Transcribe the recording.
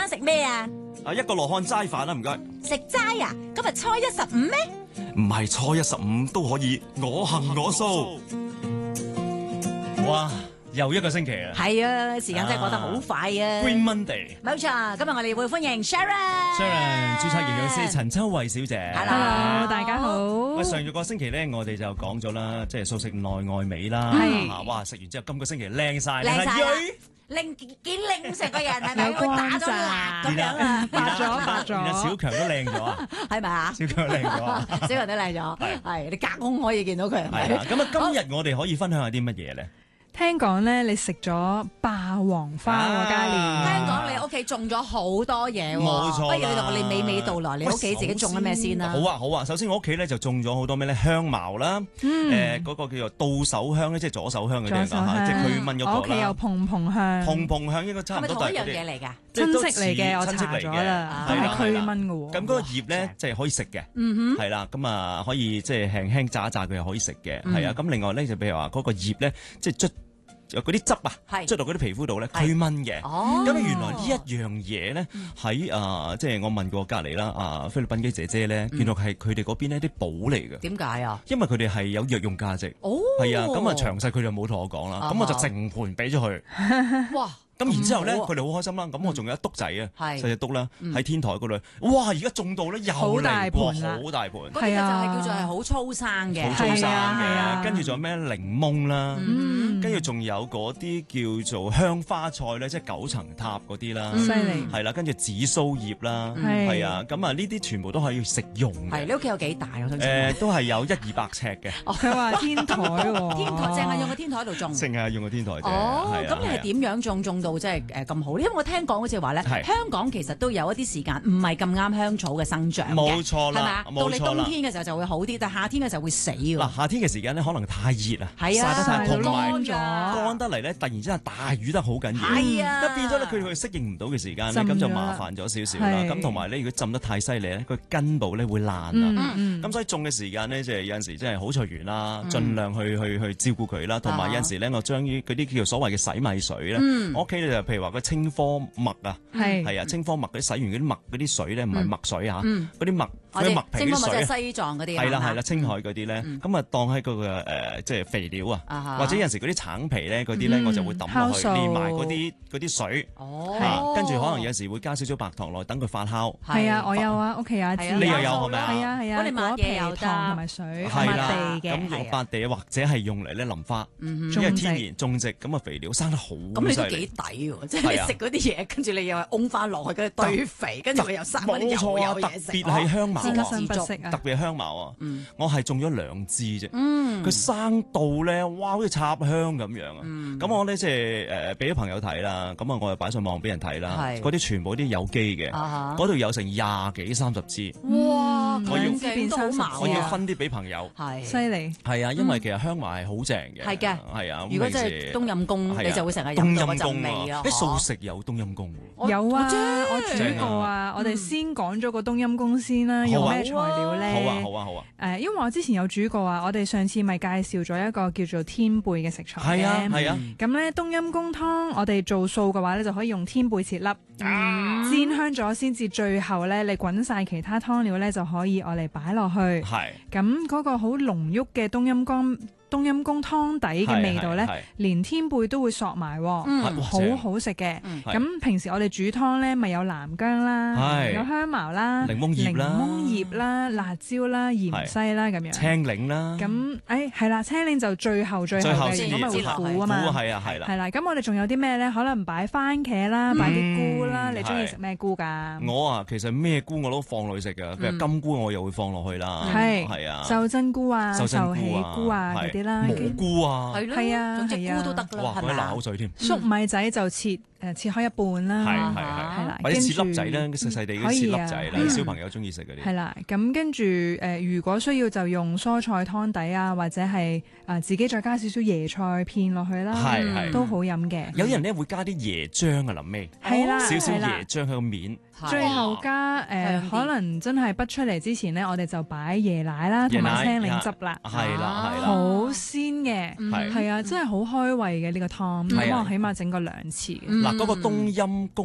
餐食咩啊？ 一個羅漢齋飯啦，唔該。 食齋啊？今日初一15咩？ 唔係初一15都可以，我行我素。哇！又一個星期啦。 係啊，時間真係過得好快啊。 Green Monday。 冇錯，今日我哋會歡迎 Sharon 註冊營養師陳秋慧小姐。 Hello，大家好。 喂，上個星期咧，我哋就講咗啦，即係素食內外美啦。 係。 哇！食完之後，今個星期靚晒， 靚晒啦，見靚成個人係咪？佢打咗蠟咁樣啊， 白咗。 連小強都靚咗啊！ 係咪啊？ 小強靚咗啊！ 小強都靚咗，係你隔空可以見到佢係咪？ 係啦，咁啊，今日我哋可以分享下啲乜嘢咧？ 聽講咧，你食咗霸王花喎，嘉蓮。 聽講你屋企種咗好多嘢喎， 冇錯啦。 不如你同我哋娓娓道來，你屋企自己種咗咩先啦？ 好啊！首先我屋企咧就種咗好多咩咧香茅啦，嗰個叫做到手香咧，即係左手香嗰啲啊嚇，即係驅蚊嗰個啦。 我屋企有蓬蓬香。 蓬蓬香應該差唔多都係係咪同一樣嘢嚟㗎？ 親戚嚟嘅，我查咗啦，都係驅蚊嘅喎。 咁嗰個葉咧即係可以食嘅，係啦，咁啊可以即係輕輕炸一炸佢又可以食嘅，係啊。咁另外咧就譬如話嗰個葉咧，即係嗰啲汁啊，捽到嗰啲皮膚度咧驅蚊嘅。咁原來呢一樣嘢咧喺即係我問過隔離啦，菲律賓嘅姐姐咧，原來係佢哋嗰邊呢啲寶嚟嘅。 點解啊？ 因為佢哋係有藥用價值。係啊，咁啊詳細佢就冇同我講啦。咁我就成盤俾咗佢。哇！咁然之後咧，佢哋好開心啦。咁我仲有一篤仔啊，細隻篤啦，喺天台嗰度。哇！而家種到咧又好大盤啦， 好大盤。 嗰啲就係叫做係好粗生嘅， 好粗生嘅。跟住仲有咩檸檬啦，跟住仲有嗰啲叫做香花菜咧，即係9層塔嗰啲啦。 犀利。 係啦，跟住紫蘇葉啦，係啊。咁啊，呢啲全部都可以食用嘅。 係你屋企有幾大？我想知。 都係有100-200尺嘅。 佢話天台喎。 天台淨係用個天台度種。 淨係用個天台啫。 咁你係點樣種到即係咁好？因為我聽講好似話咧，香港其實都有一啲時間唔係咁啱香草嘅生長嘅， 冇錯啦， 係嘛？到你冬天嘅時候就會好啲，但係夏天嘅時候會死喎。 嗱，夏天嘅時間咧，可能太熱啊， 係啊， 曬得太同埋乾得嚟咧，突然之間大雨得好緊要， 係啊， 一變咗咧佢適應唔到嘅時間咧，咁就麻煩咗少少啦。咁同埋咧，如果浸得太犀利咧，佢根部咧會爛啊。咁所以種嘅時間咧，即係有陣時真係好隨緣啦，盡量去照顧佢啦。同埋有陣時咧，我將嗰啲叫做所謂嘅洗米水咧，我屋企咧就譬如話個青科麥啊，係啊，青科麥嗰啲洗完嗰啲麥嗰啲水咧，唔係麥水嚇，嗰啲麥嗰啲麥皮啲水， 西藏嗰啲係啦，青海嗰啲咧，咁啊當喺嗰個即係肥料啊，或者有陣時嗰啲橙皮咧嗰啲咧，我就會抌落去，連埋嗰啲水，跟住可能有時會加少少白糖落去，等佢發酵。 係啊，我有啊，屋企有一支。 你又有係咪啊？ 係啊係啊，果皮糖同埋水， 係啦， 地嘅。 咁用白地或者係用嚟咧淋花，因為天然種植咁啊肥料生得好。 咁你都幾抵喎！即係你食嗰啲嘢，跟住你又擁翻落去，跟住堆肥，跟住佢又生嗰啲又有嘢食。 特別係香茅啊， 特別係香茅啊，我係種咗2支啫。佢生到咧，哇，好似插香咁樣啊！咁我咧即係俾咗朋友睇啦，咁啊我又擺上網俾人睇啦。嗰啲全部啲有機嘅，嗰度有成20幾30支。 哇！ 我要變生茅， 我要分啲俾朋友。 係犀利。 係啊，因為其實香茅係好正嘅。 係嘅。 係啊。 如果真係冬陰功，你就會成日冬飲到嗰陰功陣味啊！ 啲素食有冬陰功喎。 有啊，我煮過啊。我哋先講咗個冬陰功先啦，用咩材料咧？ 好啊。 因為我之前有煮過啊，我哋上次咪介紹咗一個叫做天貝嘅食材嘅。 係啊。 咁咧冬陰功湯，我哋做素嘅話咧，就可以用天貝切粒，煎香咗先至，最後咧你滾晒其他湯料咧就可以我嚟擺落去。 係。咁嗰個好濃郁嘅冬陰功湯底嘅味道咧，連天貝都會索埋，好好食嘅。咁平時我哋煮湯咧，咪有南薑啦，有香茅啦， 檸檬葉啦，辣椒啦，芫茜啦咁樣。 青檸啦。 咁係啦，青檸就最後嘅，咁咪會苦啊嘛。 係啊，係啦。 係啦，咁我哋仲有啲咩咧？可能擺番茄啦，擺啲菇啦。你中意食咩菇㗎？ 我啊，其實咩菇我都放落去食㗎。譬如金菇我又會放落去啦。 係啊。秀珍菇啊，壽喜菇啊嗰啲啦。 蘑菇啊， 係啊，總之菇都得㗎啦。 哇，嗰啲流口水添。 粟米仔就切開一半啦， 係啦，或者切粒仔啦，細細地嘅切粒仔啦，小朋友中意食嗰啲。 係啦，咁跟住如果需要就用蔬菜湯底啊，或者係自己再加少少椰菜片落去啦，都好飲嘅。 有人咧會加啲椰漿啊，臨尾係啦， 少少椰漿喺個面。 最後加可能真係畢出嚟之前呢，我哋就擺椰奶啦，同埋青檸汁啦， 係啦， 好鮮嘅，係啊，真係好開胃嘅呢個湯，咁我起碼整過2次嘅。 嗱，嗰個冬陰功